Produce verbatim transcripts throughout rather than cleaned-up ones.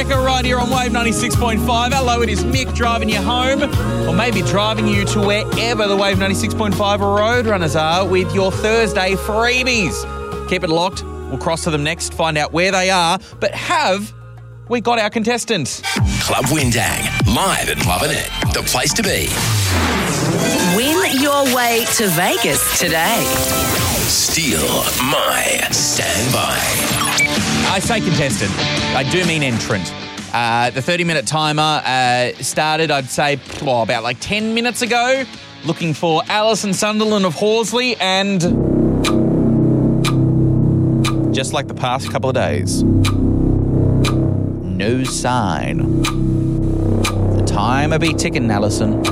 Brecker right here on Wave ninety-six point five. Hello, it is Mick driving you home, or maybe driving you to wherever the Wave ninety-six point five Roadrunners are with your Thursday freebies. Keep it locked. We'll cross to them next, find out where they are. But have we got our contestant? Club Windang, live at Club Net, the place to be. Win your way to Vegas today. Steal my standby. I say contestant. I do mean entrant. Uh, the thirty-minute timer uh, started, I'd say, oh, about like ten minutes ago, looking for Alison Sunderland of Horsley, and just like the past couple of days, no sign. The timer be ticking, Alison.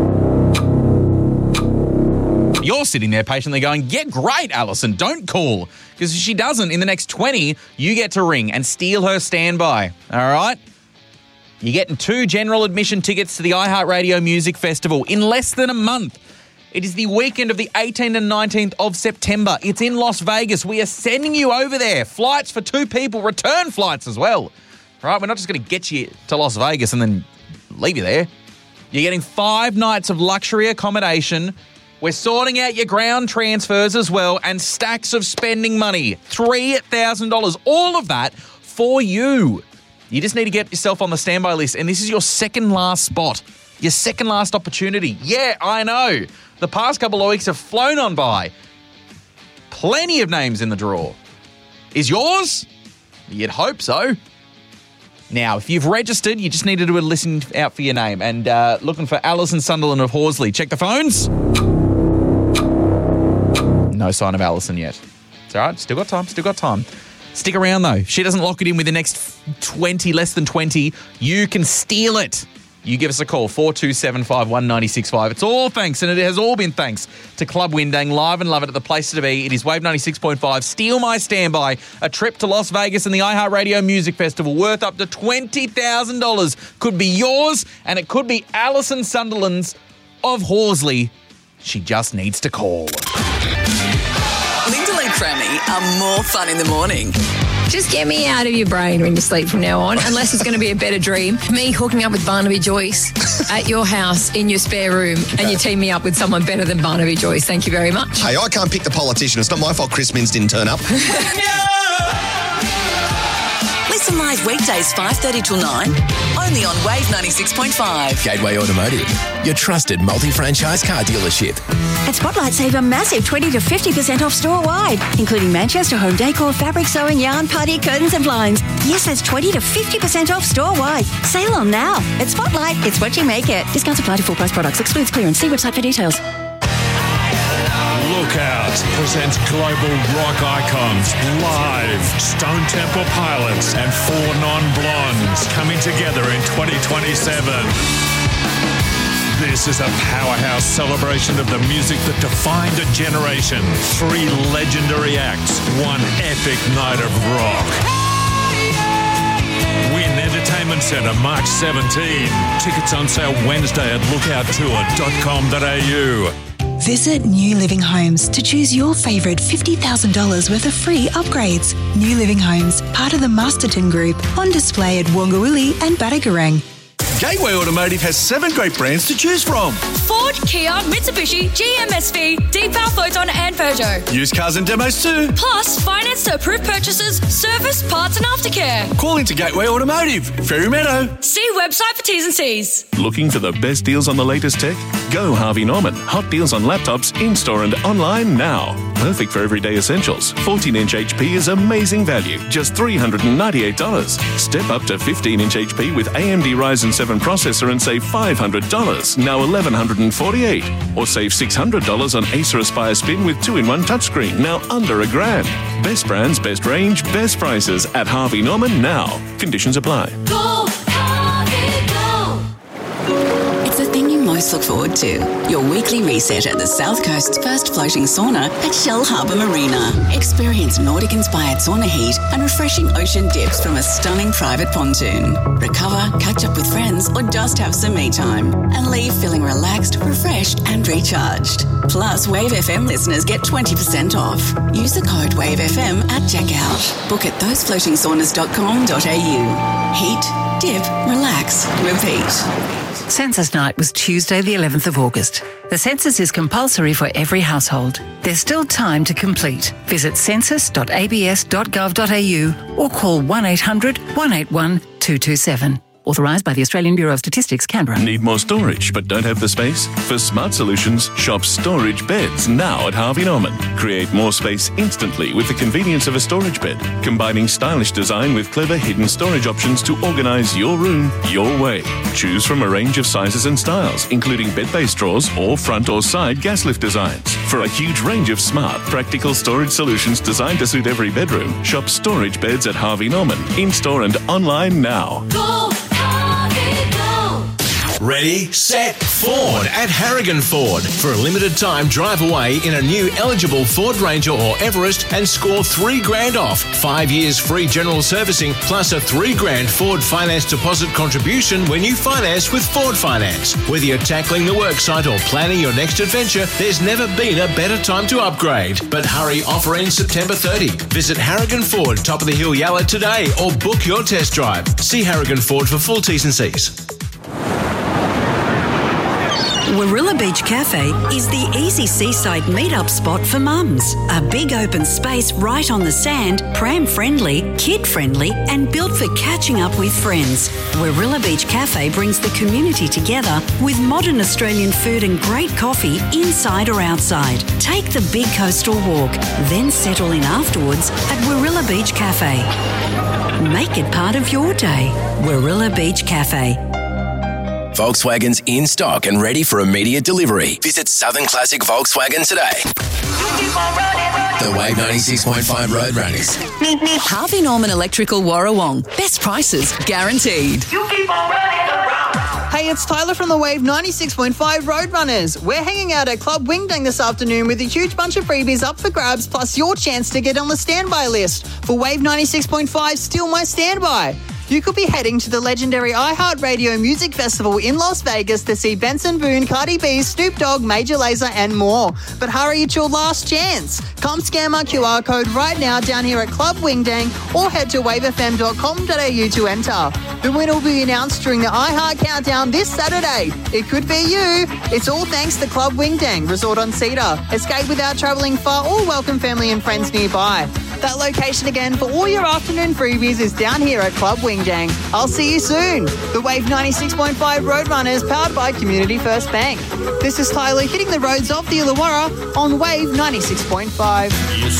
You're sitting there patiently going, yeah, great, Alison, don't call. Because if she doesn't, in the next twenty, you get to ring and steal her standby. All right? You're getting two general admission tickets to the iHeartRadio Music Festival in less than a month. It is the weekend of the eighteenth and nineteenth of September. It's in Las Vegas. We are sending you over there. Flights for two people, return flights as well. All right? We're not just going to get you to Las Vegas and then leave you there. You're getting five nights of luxury accommodation. We're sorting out your ground transfers as well and stacks of spending money. three thousand dollars. All of that for you. You just need to get yourself on the standby list, and this is your second last spot. Your second last opportunity. Yeah, I know. The past couple of weeks have flown on by. Plenty of names in the draw. Is yours? You'd hope so. Now, if you've registered, you just need to do a listen out for your name. And uh, looking for Alison Sunderland of Horsley. Check the phones. No sign of Alison yet. It's all right. Still got time. Still got time. Stick around, though. If she doesn't lock it in with the next twenty, less than twenty, you can steal it. You give us a call, four two seven five, one nine six five. It's all thanks, and it has all been thanks to Club Windang, live and love it at the place to be. It is Wave ninety-six point five. Steal my standby. A trip to Las Vegas and the iHeartRadio Music Festival worth up to twenty thousand dollars. Could be yours, and it could be Alison Sunderland's of Horsley. She just needs to call. Lyndall and Crammy are more fun in the morning. Just get me out of your brain when you sleep from now on, unless it's going to be a better dream. Me hooking up with Barnaby Joyce at your house in your spare room, and you team me up with someone better than Barnaby Joyce. Thank you very much. Hey, I can't pick the politician. It's not my fault Chris Minns didn't turn up. Listen live weekdays five thirty till nine, only on Wave ninety-six point five. Gateway Automotive, your trusted multi-franchise car dealership. At Spotlight, save a massive twenty to fifty percent off store-wide, including Manchester home decor, fabric sewing, yarn, putty, curtains and blinds. Yes, that's twenty to fifty percent off store-wide. Sale on now. At Spotlight, it's what you make it. Discounts apply to full-price products. Excludes clearance. See website for details. Lookout presents global rock icons live. Stone Temple Pilots and Four Non-Blondes coming together in twenty twenty-seven. This is a powerhouse celebration of the music that defined a generation. Three legendary acts, one epic night of rock. Win Entertainment Centre, March seventeenth. Tickets on sale Wednesday at lookout tour dot com dot a u. Visit New Living Homes to choose your favourite fifty thousand dollars worth of free upgrades. New Living Homes, part of the Masterton Group, on display at Wongawilli and Badagarang. Gateway Automotive has seven great brands to choose from. Ford, Kia, Mitsubishi, G M S V, Deepal, Photon and Peugeot. Used cars and demos too. Plus, finance to approved purchases, service, parts and aftercare. Call into Gateway Automotive, Fairy Meadow. See website for T's and C's. Looking for the best deals on the latest tech? Go Harvey Norman. Hot deals on laptops, in-store and online now. Perfect for everyday essentials. fourteen inch H P is amazing value, just three hundred ninety-eight dollars. Step up to fifteen inch H P with A M D Ryzen seven processor and save five hundred dollars, now eleven forty-eight dollars. Or save six hundred dollars on Acer Aspire Spin with two in one touchscreen, now under a grand. Best brands, best range, best prices at Harvey Norman now. Conditions apply. Go, Harvey, go! It's the thing you most most look forward to. Your weekly reset at the South Coast's first floating sauna at Shell Harbour Marina. Experience Nordic-inspired sauna heat and refreshing ocean dips from a stunning private pontoon. Recover, catch up with friends, or just have some me time. And leave feeling relaxed, refreshed and recharged. Plus, Wave F M listeners get twenty percent off. Use the code Wave F M at checkout. Book at those floating saunas dot com dot a u. Heat, dip, relax, repeat. Census night was Tuesday the eleventh of August. The census is compulsory for every household. There's still time to complete. Visit census dot a b s dot gov dot a u or call one eight hundred, one eight one, two two seven. Authorised by the Australian Bureau of Statistics, Canberra. Need more storage but don't have the space? For smart solutions, shop Storage Beds now at Harvey Norman. Create more space instantly with the convenience of a storage bed, combining stylish design with clever hidden storage options to organise your room your way. Choose from a range of sizes and styles, including bed-based drawers or front or side gas lift designs. For a huge range of smart, practical storage solutions designed to suit every bedroom, shop Storage Beds at Harvey Norman, in-store and online now. Go! Ready, set, Ford at Harrigan Ford. For a limited time, drive away in a new eligible Ford Ranger or Everest and score three grand off. Five years free general servicing plus a three grand Ford finance deposit contribution when you finance with Ford Finance. Whether you're tackling the worksite or planning your next adventure, there's never been a better time to upgrade. But hurry, offer ends September thirtieth. Visit Harrigan Ford, top of the hill Yalla today or book your test drive. See Harrigan Ford for full T's and C's. Warilla Beach Cafe is the easy seaside meet-up spot for mums. A big open space right on the sand, pram-friendly, kid-friendly and built for catching up with friends. Warilla Beach Cafe brings the community together with modern Australian food and great coffee inside or outside. Take the big coastal walk, then settle in afterwards at Warilla Beach Cafe. Make it part of your day. Warilla Beach Cafe. Volkswagen's in stock and ready for immediate delivery. Visit Southern Classic Volkswagen today. The Wave ninety-six point five Roadrunners. Harvey Norman Electrical Warrawong. Best prices guaranteed. Hey, it's Tyler from the Wave ninety-six point five Roadrunners. We're hanging out at Club Wingdang this afternoon with a huge bunch of freebies up for grabs, plus your chance to get on the standby list for Wave ninety-six point five Still My Standby. You could be heading to the legendary iHeartRadio Music Festival in Las Vegas to see Benson Boone, Cardi B, Snoop Dogg, Major Lazer and more. But hurry, it's your last chance. Come scan our Q R code right now down here at Club Wingdang or head to wave f m dot com dot a u to enter. The winner will be announced during the iHeart Countdown this Saturday. It could be you. It's all thanks to Club Wingdang, Resort on Cedar. Escape without travelling far or welcome family and friends nearby. That location again for all your afternoon freebies is down here at Club Wingdang. I'll see you soon. The Wave ninety-six point five Roadrunners, powered by Community First Bank. This is Tyler hitting the roads off the Illawarra on Wave ninety-six point five. You